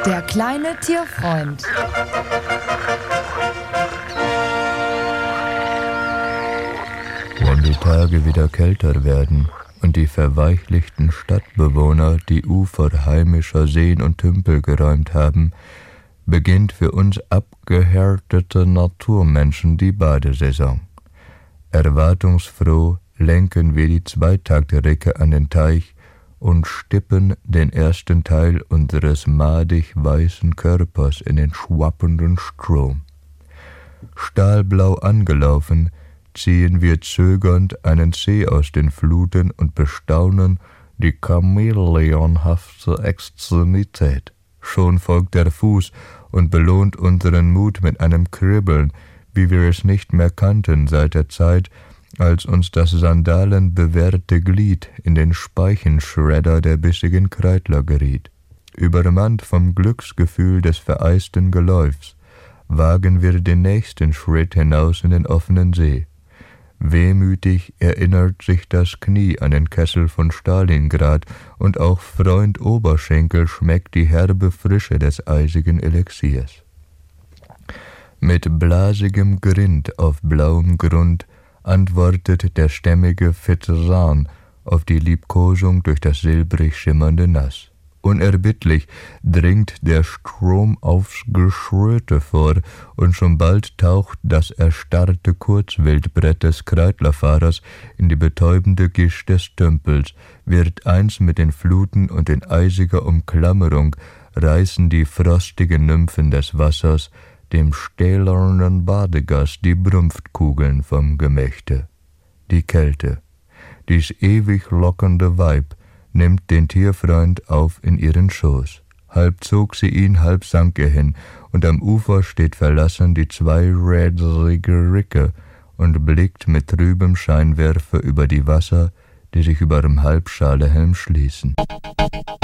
Der kleine Tierfreund. Wenn die Tage wieder kälter werden und die verweichlichten Stadtbewohner die Ufer heimischer Seen und Tümpel geräumt haben, beginnt für uns abgehärtete Naturmenschen die Badesaison. Erwartungsfroh lenken wir die Zweitaktricke an den Teich und stippen den ersten Teil unseres madig weißen Körpers in den schwappenden Strom. Stahlblau angelaufen, ziehen wir zögernd einen Zeh aus den Fluten und bestaunen die chamäleonhafte Extremität. Schon folgt der Fuß und belohnt unseren Mut mit einem Kribbeln, wie wir es nicht mehr kannten seit der Zeit, als uns das sandalenbewehrte Glied in den Speichenschredder der bissigen Kreidler geriet. Übermannt vom Glücksgefühl des vereisten Geläufs, wagen wir den nächsten Schritt hinaus in den offenen See. Wehmütig erinnert sich das Knie an den Kessel von Stalingrad, und auch Freund Oberschenkel schmeckt die herbe Frische des eisigen Elixiers. Mit blasigem Grind auf blauem Grund antwortet der stämmige Fitran auf die Liebkosung durch das silbrig schimmernde Nass. Unerbittlich dringt der Strom aufs Geschröte vor, und schon bald taucht das erstarrte Kurzwildbrett des Kreidlerfahrers in die betäubende Gischt des Tümpels, wird eins mit den Fluten, und in eisiger Umklammerung reißen die frostigen Nymphen des Wassers dem stählernen Badegast die Brunftkugeln vom Gemächte. Die Kälte, dies ewig lockende Weib, nimmt den Tierfreund auf in ihren Schoß. Halb zog sie ihn, halb sank er hin, und am Ufer steht verlassen die zweirädrige Ricke und blickt mit trübem Scheinwerfer über die Wasser, die sich über dem Halbschalehelm schließen.